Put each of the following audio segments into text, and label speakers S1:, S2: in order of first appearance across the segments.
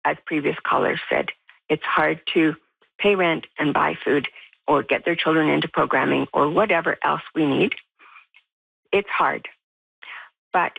S1: as previous callers said, it's hard to pay rent and buy food or get their children into programming or whatever else we need. It's hard. But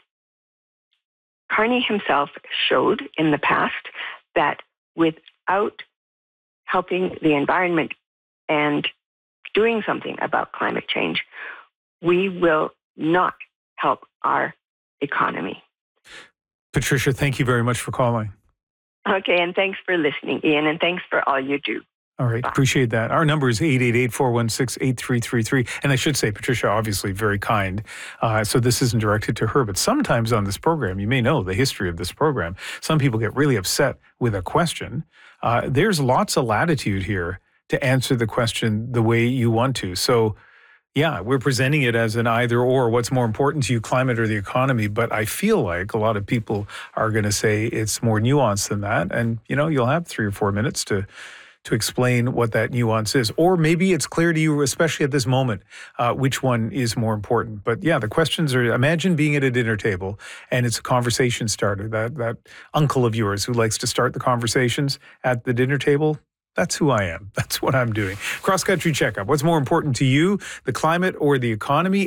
S1: Carney himself showed in the past that without helping the environment and doing something about climate change, we will not help our economy.
S2: Patricia, thank you very much for calling.
S1: Okay, and thanks for listening, Ian, and thanks for all you do.
S2: All right, appreciate that. Our number is 888-416-8333. And I should say, Patricia, obviously very kind. So this isn't directed to her, but sometimes on this program, you may know the history of this program, some people get really upset with a question. There's lots of latitude here to answer the question the way you want to. So yeah, we're presenting it as an either or. What's more important to you, climate or the economy? But I feel like a lot of people are going to say it's more nuanced than that. And, you'll have 3 or 4 minutes to explain what that nuance is. Or maybe it's clear to you, especially at this moment, which one is more important. But yeah, the questions are, imagine being at a dinner table and it's a conversation starter. That uncle of yours who likes to start the conversations at the dinner table, that's who I am. That's what I'm doing. Cross-country checkup. What's more important to you, the climate or the economy?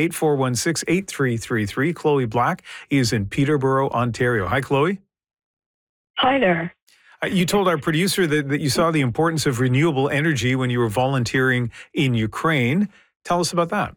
S2: 888-416-8333. Chloe Black is in Peterborough, Ontario. Hi, Chloe.
S3: Hi there.
S2: You told our producer that you saw the importance of renewable energy when you were volunteering in Ukraine. Tell us about that.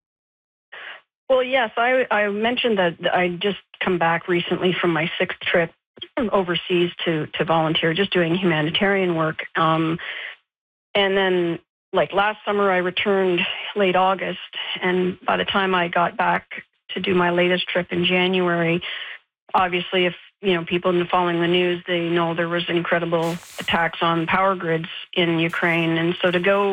S3: Well, yes, I mentioned that I just come back recently from my 6th trip overseas to volunteer, just doing humanitarian work. And then, like last summer, I returned late August, and by the time I got back to do my latest trip in January, obviously, if people have been following the news, they know there was incredible attacks on power grids in Ukraine. And so to go,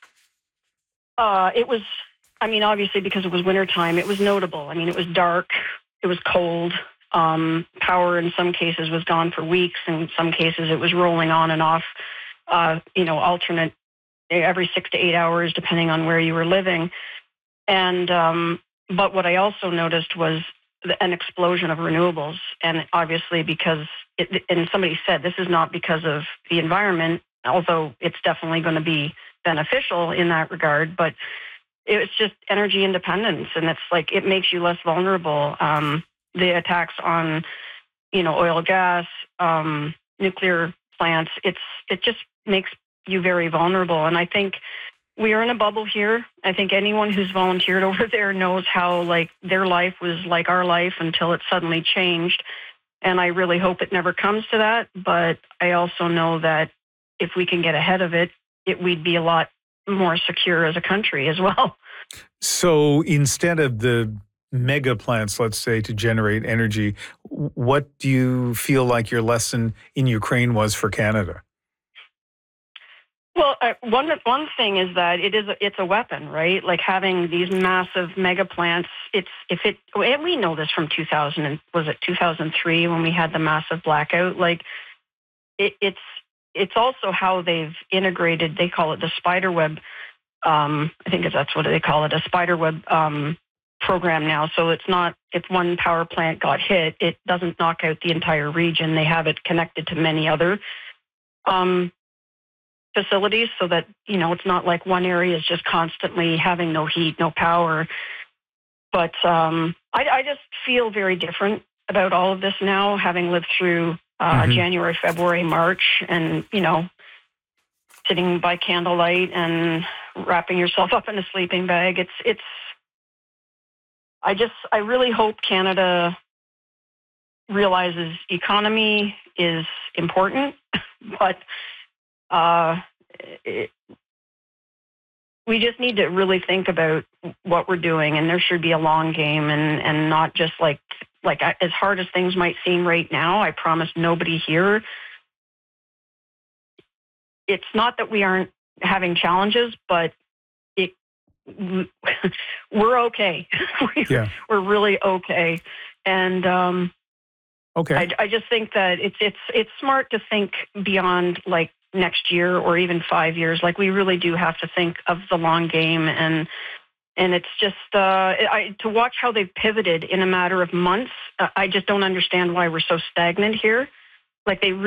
S3: it was, obviously because it was wintertime, it was notable. It was dark, it was cold. Power in some cases was gone for weeks. In some cases it was rolling on and off, alternate every 6 to 8 hours, depending on where you were living. And, but what I also noticed was an explosion of renewables. And obviously because, and somebody said, this is not because of the environment, although it's definitely going to be beneficial in that regard, but it's just energy independence. And it's like, it makes you less vulnerable. The attacks on, oil, gas, nuclear plants, it just makes you very vulnerable. And I think we are in a bubble here. I think anyone who's volunteered over there knows how their life was like our life until it suddenly changed. And I really hope it never comes to that. But I also know that if we can get ahead of it, we'd be a lot more secure as a country as well.
S2: So instead of the mega plants, let's say, to generate energy, what do you feel like your lesson in Ukraine was for Canada?
S3: Well, one thing is that it's a weapon, right? Like having these massive mega plants. And we know this from 2003 when we had the massive blackout. It's also how they've integrated. They call it the spider web. I think that's what they call it, a spider web program now. So it's not, if one power plant got hit, it doesn't knock out the entire region. They have it connected to many other facilities so that, it's not like one area is just constantly having no heat, no power. But I just feel very different about all of this now, having lived through January, February, March, and, sitting by candlelight and wrapping yourself up in a sleeping bag. I really hope Canada realizes economy is important, but we just need to really think about what we're doing, and there should be a long game and not just like as hard as things might seem right now. I promise nobody here. It's not that we aren't having challenges, but we're okay. We're really okay. And
S2: okay.
S3: I just think that it's smart to think beyond next year or even 5 years. We really do have to think of the long game, and it's just to watch how they've pivoted in a matter of months. I just don't understand why we're so stagnant here. They